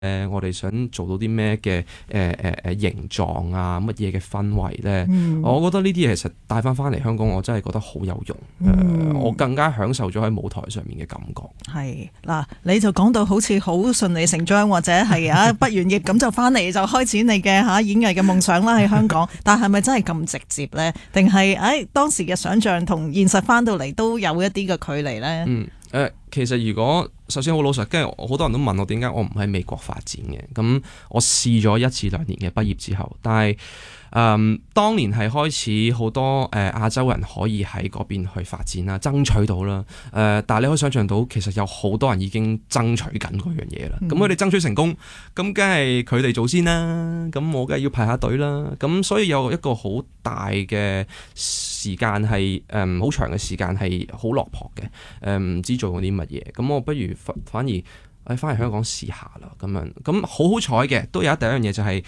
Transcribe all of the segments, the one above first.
我哋想做到啲咩嘅形狀啊，乜嘢嘅氛圍咧？我覺得呢啲嘢其實帶翻嚟香港，我真係覺得好有用。我更加享受咗喺舞台上面嘅感覺。 係嗱，你就講到好似好順理成章，或者係畢完業咁就翻嚟就開始你嘅演藝嘅夢想啦喺香港。但係咪真係咁直接咧？定係當時嘅想像同現實翻到嚟都有一啲嘅距離咧？ 其實如果首先好老實，跟住好多人都問我點解我唔喺美國發展嘅，咁我試咗1至2年嘅畢業之後，但係當年係開始好多亞洲人可以喺嗰邊去發展啦，爭取到啦，但係你可以想象到其實有好多人已經爭取緊嗰樣嘢啦，咁佢哋爭取成功，咁梗係佢哋做先啦，咁我梗係要排下隊啦，咁所以有一個好大嘅時間係好長嘅時間係好落魄嘅，唔知做過啲乜嘢，咁我不如反而翻嚟香港試下啦，咁樣咁好彩嘅，都有第一樣嘢就係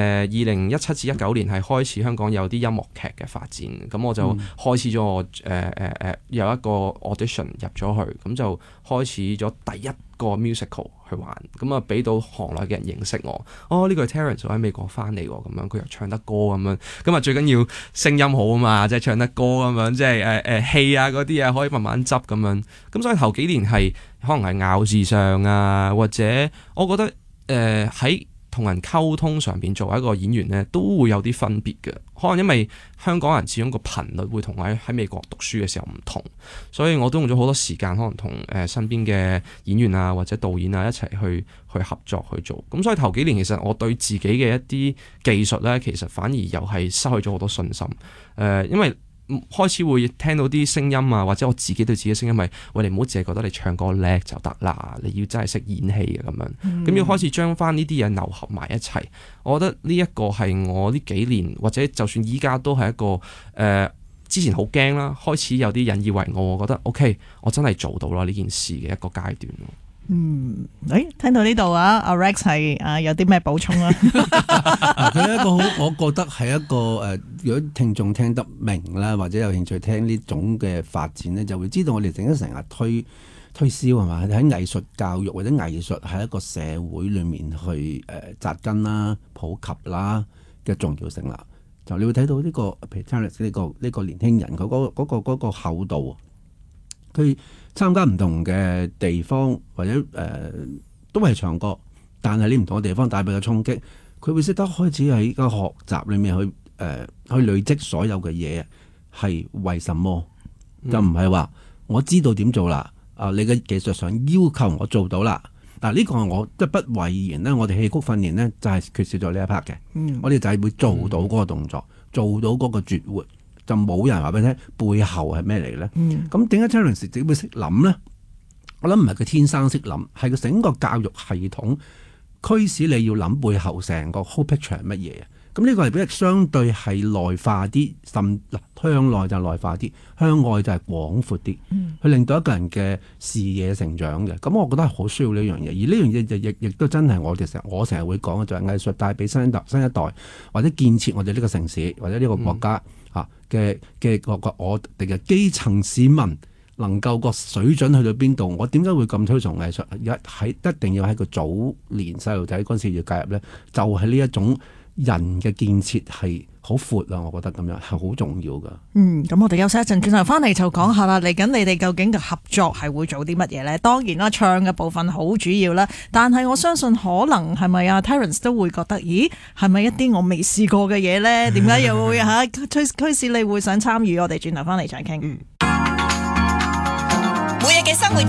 2017至19年係開始香港有啲音樂劇嘅發展，咁我就開始咗我有一個 audition 入咗去，咁就開始咗第一個 musical 去玩，咁啊俾到行內嘅人認識我，呢個係 Terence 喺美國翻嚟喎，咁樣佢又唱得歌咁樣，咁啊最緊要聲音好啊嘛，即係唱得歌咁樣，即係戲啊嗰啲啊可以慢慢執咁樣，咁所以頭幾年係可能係咬字上啊，或者我覺得喺同人溝通上邊作為一個演員呢，都會有啲分別嘅。可能因為香港人始終個頻率會同喺美國讀書嘅時候唔同，所以我都用咗好多時間，可能同身邊嘅演員啊或者導演啊一齊去合作去做。咁所以頭幾年其實我對自己嘅一啲技術呢，其實反而又係失去咗好多信心。因為開始會聽到啲聲音啊，或者我自己對自己嘅聲音，喂，你唔好淨係覺得你唱歌叻就得啦，你要真係識演戲嘅咁樣，咁要開始將翻呢啲嘢糅合埋一齊。我覺得呢一個係我呢幾年或者就算依家都係一個之前好驚啦，開始有啲引以為傲，我覺得 OK， 我真係做到啦呢件事嘅一個階段。 聽到呢度阿 Rex 係有啲咩補充啊？ 佢一個好，我覺得係一個如果聽眾聽得明啦，或者有興趣聽呢種嘅發展咧，就會知道我哋成日推銷係嘛，喺藝術教育或者藝術喺一個社會裏面去扎根啦、普及啦嘅重要性啦。就你會睇到呢個譬如 Terence 呢個年輕人佢嗰個厚度，佢參加唔同嘅地方或者都係唱歌，但係你唔同嘅地方帶俾嘅衝擊，佢會識得開始喺個學習裏面去累積所有嘅嘢，係為什麼？就唔係話我知道點做啦，你嘅技術上要求我做到啦。嗱，呢個係我即係不諱言咧，我哋戲曲訓練咧就係缺少咗呢一 part 嘅。我哋就係會做到嗰個動作，做到嗰個絕活。就冇人話俾你聽背後係咩嚟咧？咁點解 Terence 自己會識諗咧？我諗唔係佢天生識諗，係佢整個教育系統驅使你要諗背後成個 whole picture 係乜嘢。咁呢個係比較相對係內化啲，向內就內化啲，向外就係廣闊啲，去令到一個人嘅視野成長嘅。咁我覺得係好需要呢樣嘢，而呢樣嘢就亦都真係我成日會講嘅，就係藝術帶俾新一代或者建設我哋呢個城市或者呢個國家嘅我哋嘅基層市民能夠個水準去到邊度？我點解會咁推崇藝術？一定要喺個早年細路仔嗰陣時要介入咧，就係呢一種人嘅建設係好闊啊！我覺得咁樣係好重要噶。 咁我哋休息一陣，轉頭翻嚟就講下啦。嚟緊你哋究竟嘅合作係會做啲乜嘢咧？當然啦，唱嘅部分好主要啦，但係我相信可能係咪啊 Terence 都會覺得，咦，係咪一啲我未試過嘅嘢咧？點解又會驅使你會想參與？我哋轉頭翻嚟再傾。 每日嘅生活